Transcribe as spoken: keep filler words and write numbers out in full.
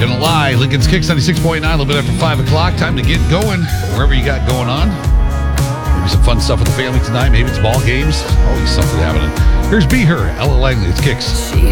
Gonna lie. Lincoln's Kicks ninety-six point nine, a little bit after five o'clock. Time to get going wherever you got going on. Maybe some fun stuff with the family tonight. Maybe it's ball games. Always something happening. Here's Be Her, Ella Langley. It's Kicks. She